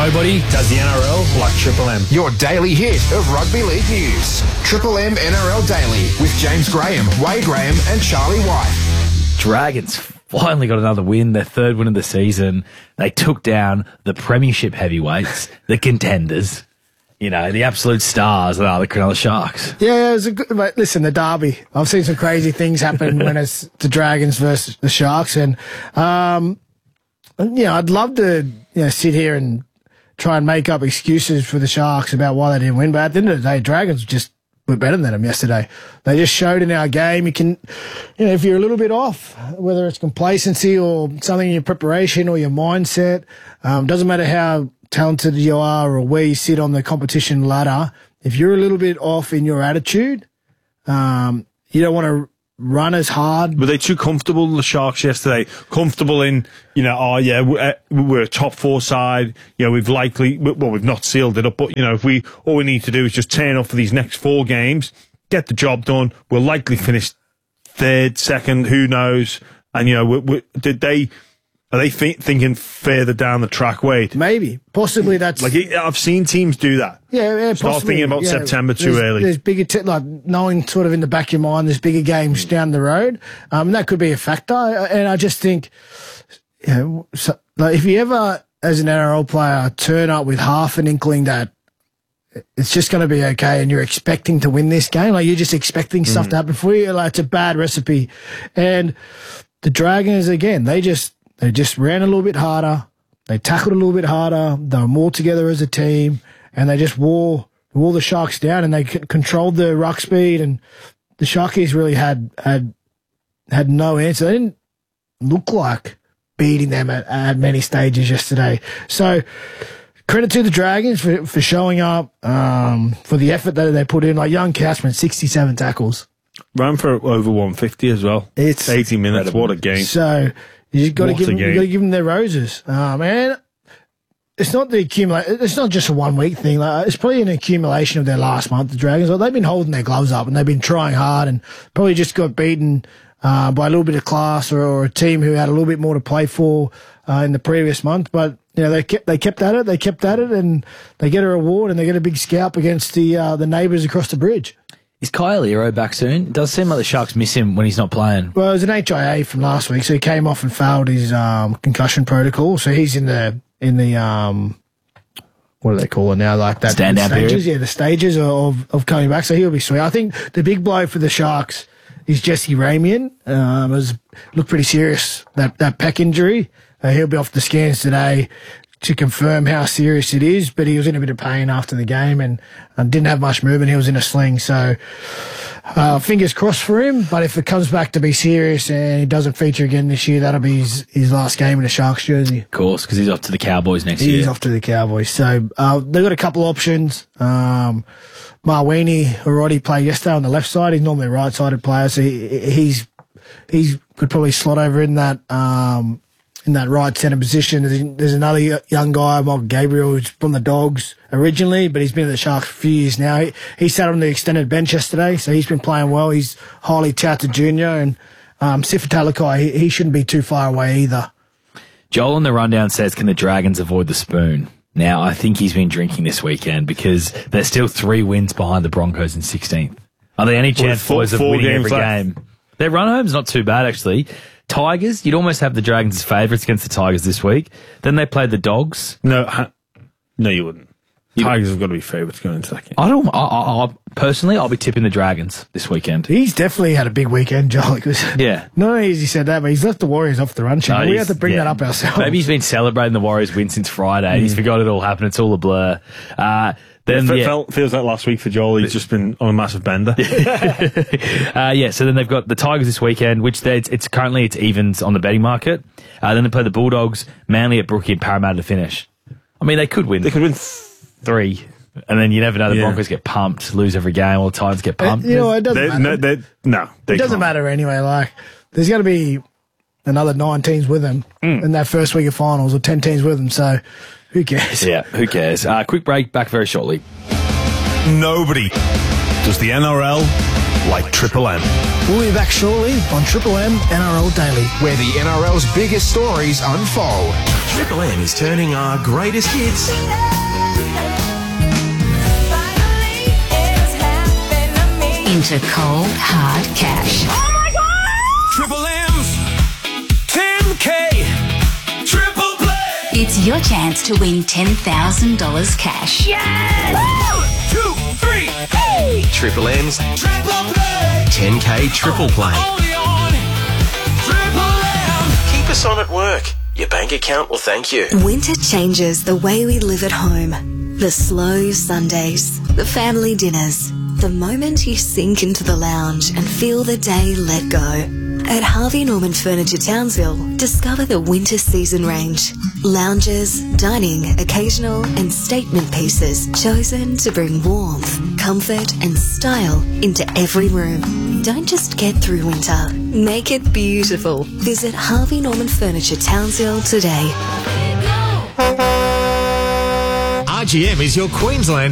Nobody does the NRL like Triple M. Your daily hit of rugby league news. Triple M NRL Daily with James Graham, Wade Graham and Charlie White. Dragons finally got another win, their third win of the season. They took down the premiership heavyweights, the contenders, you know, the absolute stars that are the Cronulla Sharks. Yeah, it was a good, mate, listen, the derby. I've seen some crazy things happen when it's the Dragons versus the Sharks. And, I'd love to, sit here and try and make up excuses for the Sharks about why they didn't win. But at the end of the day, Dragons just were better than them yesterday. They just showed in our game. You can, if you're a little bit off, whether it's complacency or something in your preparation or your mindset, doesn't matter how talented you are or where you sit on the competition ladder, if you're a little bit off in your attitude, you don't want to run as hard. Were they too comfortable, the Sharks, yesterday? Comfortable in, we're a top four side. We've not sealed it up, but, if all we need to do is just turn up for these next 4 games, get the job done. We'll likely finish third, second, who knows? And, are they thinking further down the track, Wade? Maybe. Possibly that's... I've seen teams do that. Yeah, Start possibly. thinking about September too early. There's bigger... knowing sort of in the back of your mind, there's bigger games down the road. And that could be a factor. And I just think, if you ever, as an NRL player, turn up with half an inkling that it's just going to be okay and you're expecting to win this game, you're just expecting stuff to happen for you, it's a bad recipe. And the Dragons, again, They just ran a little bit harder. They tackled a little bit harder. They were more together as a team, and they just wore the Sharks down, and they controlled the ruck speed. And the Sharkies really had no answer. They didn't look like beating them at many stages yesterday. So credit to the Dragons for showing up, for the effort that they put in. Like young Cashman, 67 tackles. Ran for over 150 as well. It's 80 minutes. What a game. So you got to give them their roses, man. It's not It's not just a 1 week thing. It's probably an accumulation of their last month. The Dragons, they've been holding their gloves up and they've been trying hard, and probably just got beaten by a little bit of class or a team who had a little bit more to play for in the previous month. But they kept at it, and they get a reward and they get a big scalp against the neighbours across the bridge. Is Kyle Ero back soon? It does seem like the Sharks miss him when he's not playing. Well, it was an HIA from last week, so he came off and failed his concussion protocol. So he's in the what do they call it now? Like that stand-down period? Yeah, the stages of coming back. So he'll be sweet. I think the big blow for the Sharks is Jesse Ramian. Looked pretty serious, that pec injury. He'll be off the scans today to confirm how serious it is, but he was in a bit of pain after the game and didn't have much movement. He was in a sling, so fingers crossed for him. But if it comes back to be serious and he doesn't feature again this year, that'll be his last game in a Sharks jersey. Of course, because he's off to the Cowboys next year. He's off to the Cowboys. So they've got a couple options. Marwini already played yesterday on the left side. He's normally a right-sided player, so he could probably slot over in that right centre position. There's another young guy, Mark Gabriel, who's from the Dogs originally, but he's been at the Sharks for a few years now. He sat on the extended bench yesterday, so he's been playing well. He's highly touted junior, and Sifa Talakai, he shouldn't be too far away either. Joel on the rundown says, can the Dragons avoid the spoon? Now, I think he's been drinking this weekend because they're still 3 wins behind the Broncos in 16th. Are there any chance, boys, of winning every game? Their run home's not too bad, actually. Tigers, you'd almost have the Dragons as favourites against the Tigers this week. Then they played the Dogs. No, you wouldn't. Tigers have got to be favourites going into that game. Personally, I'll be tipping the Dragons this weekend. He's definitely had a big weekend, Joel. Yeah. Not only has he said that, but he's left the Warriors off the run sheet. We have to bring that up ourselves. Maybe he's been celebrating the Warriors win since Friday. He's forgot it all happened. It's all a blur. Feels like last week for Joel. He's just been on a massive bender. So then they've got the Tigers this weekend, which it's currently evens on the betting market. Then they play the Bulldogs, Manly at Brookie, and Parramatta to finish. I mean, they could win. They could win 3. And then you never know, the Broncos get pumped, lose every game, or the Titans get pumped. It doesn't matter. It doesn't matter anyway. There's going to be another 9 teams with them in that first week of finals, or 10 teams with them, so who cares? Yeah, who cares? Quick break, back very shortly. Nobody does the NRL like Triple M. We'll be back shortly on Triple M NRL Daily. where the NRL's biggest stories unfold. Triple M is turning our greatest hits into cold, hard cash. Triple M's 10K Triple Play. It's your chance to win $10,000 cash. 2, 3, hey! Triple M's Triple Play. 10K Triple Play. Only on Triple M. Keep us on at work. Your bank account will thank you. Winter changes the way we live at home. The slow Sundays, the family dinners, the moment you sink into the lounge and feel the day let go. At Harvey Norman Furniture Townsville, discover the winter season range. Lounges, dining, occasional and statement pieces chosen to bring warmth, comfort and style into every room. Don't just get through winter, make it beautiful. Visit Harvey Norman Furniture Townsville today. RGM is your Queensland